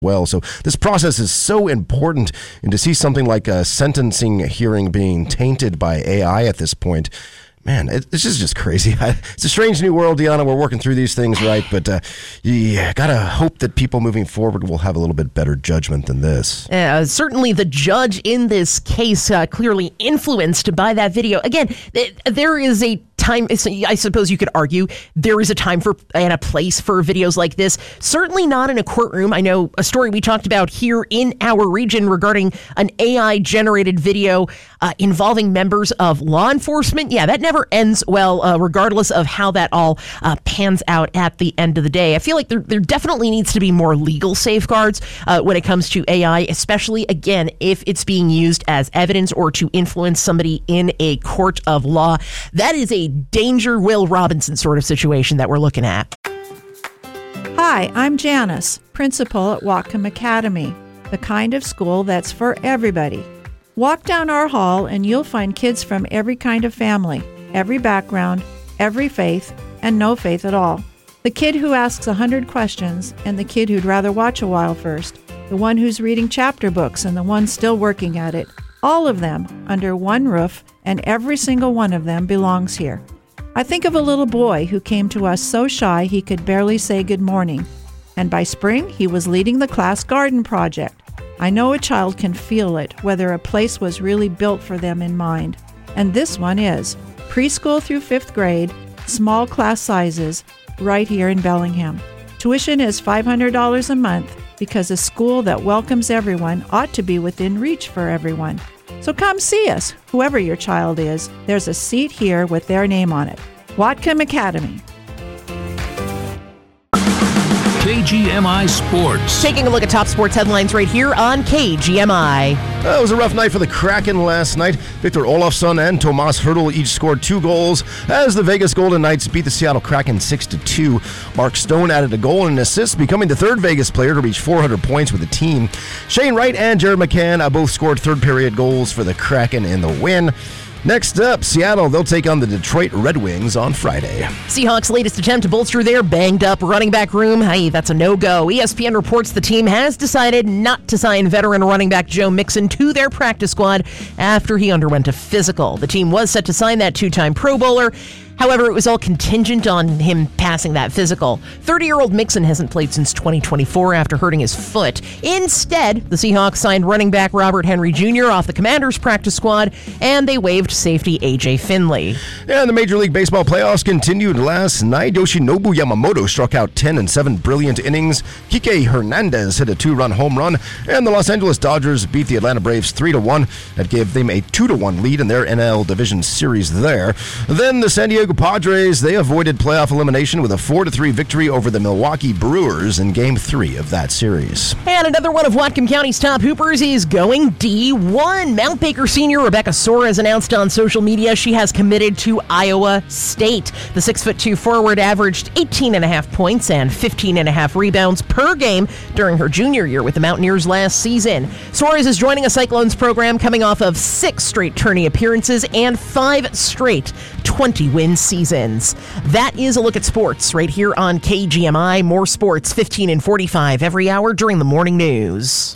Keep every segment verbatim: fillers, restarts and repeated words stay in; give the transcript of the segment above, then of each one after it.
well. So this process is so important, and to see something like a sentencing hearing being tainted by A I at this point, man, it, this is just crazy. It's a strange new world, Deanna. We're working through these things, right? But uh, yeah, gotta hope that people moving forward will have a little bit better judgment than this. Uh, certainly the judge in this case uh, clearly influenced by that video. Again, th- there is a time, I suppose you could argue, there is a time for and a place for videos like this. Certainly not in a courtroom. I know a story we talked about here in our region regarding an A I-generated video uh, involving members of law enforcement. Yeah, that never ends well, uh, regardless of how that all uh, pans out at the end of the day. I feel like there, there definitely needs to be more legal safeguards uh, when it comes to A I, especially, again, if it's being used as evidence or to influence somebody in a court of law. That is a danger Will Robinson sort of situation that we're looking at. Hi, I'm Janice, principal at Whatcom Academy, the kind of school that's for everybody. Walk down our hall and you'll find kids from every kind of family, every background, every faith, and no faith at all. The kid who asks a hundred questions and the kid who'd rather watch a while first, the one who's reading chapter books and the one still working at it, all of them under one roof, and every single one of them belongs here. I think of a little boy who came to us so shy he could barely say good morning, and by spring he was leading the class garden project. I know a child can feel it, whether a place was really built for them in mind. And this one is. Preschool through fifth grade, small class sizes, right here in Bellingham. Tuition is five hundred dollars a month because a school that welcomes everyone ought to be within reach for everyone. So come see us, whoever your child is. There's a seat here with their name on it. Whatcom Academy. K G M I Sports. Taking a look at top sports headlines right here on K G M I. Uh, it was a rough night for the Kraken last night. Victor Olofsson and Tomas Hertl each scored two goals as the Vegas Golden Knights beat the Seattle Kraken six to two. Mark Stone added a goal and an assist, becoming the third Vegas player to reach four hundred points with the team. Shane Wright and Jared McCann uh, both scored third-period goals for the Kraken in the win. Next up, Seattle, they'll take on the Detroit Red Wings on Friday. Seahawks' latest attempt to bolster their banged-up running back room. Hey, that's a no-go. E S P N reports the team has decided not to sign veteran running back Joe Mixon to their practice squad after he underwent a physical. The team was set to sign that two-time Pro Bowler. However, it was all contingent on him passing that physical. thirty-year-old Mixon hasn't played since twenty twenty-four after hurting his foot. Instead, the Seahawks signed running back Robert Henry Junior off the Commanders' practice squad, and they waived safety A J Finley. And the Major League Baseball playoffs continued last night. Yoshinobu Yamamoto struck out ten in seven brilliant innings. Kike Hernandez hit a two-run home run, and the Los Angeles Dodgers beat the Atlanta Braves three to one. That gave them a two to one lead in their N L Division Series there. Then the San Diego Padres, they avoided playoff elimination with a four to three victory over the Milwaukee Brewers in Game three of that series. And another one of Whatcom County's top hoopers is going D one. Mount Baker senior Rebecca Soares announced on social media she has committed to Iowa State. The six foot two forward averaged eighteen and a half points and fifteen and a half rebounds per game during her junior year with the Mountaineers last season. Soares is joining a Cyclones program coming off of six straight tourney appearances and five straight twenty-win seasons. That is a look at sports right here on K G M I. More sports, fifteen and forty-five every hour during the morning news.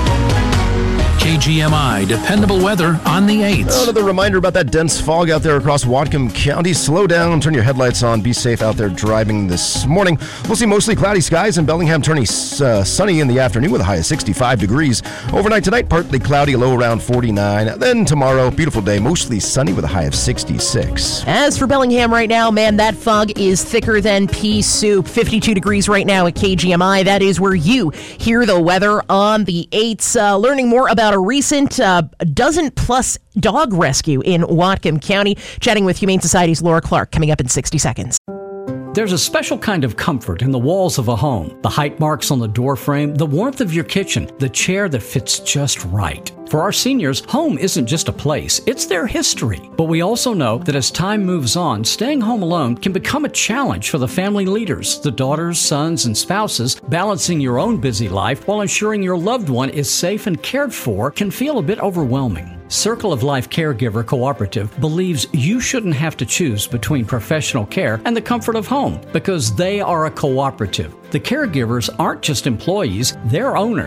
K G M I, dependable weather on the eights. Another reminder about that dense fog out there across Whatcom County. Slow down, turn your headlights on, be safe out there driving this morning. We'll see mostly cloudy skies in Bellingham, turning uh, sunny in the afternoon with a high of sixty-five degrees. Overnight tonight, partly cloudy, a low around forty-nine. Then tomorrow, beautiful day, mostly sunny with a high of sixty-six. As for Bellingham right now, man, that fog is thicker than pea soup. fifty-two degrees right now at K G M I. That is where you hear the weather on the eights. Uh, learning more about a recent uh, dozen-plus dog rescue in Whatcom County. Chatting with Humane Society's Laura Clark coming up in sixty seconds. There's a special kind of comfort in the walls of a home. The height marks on the door frame, the warmth of your kitchen, the chair that fits just right. For our seniors, home isn't just a place, it's their history. But we also know that as time moves on, staying home alone can become a challenge for the family leaders, the daughters, sons, and spouses. Balancing your own busy life while ensuring your loved one is safe and cared for can feel a bit overwhelming. Circle of Life Caregiver Cooperative believes you shouldn't have to choose between professional care and the comfort of home because they are a cooperative. The caregivers aren't just employees, they're owners.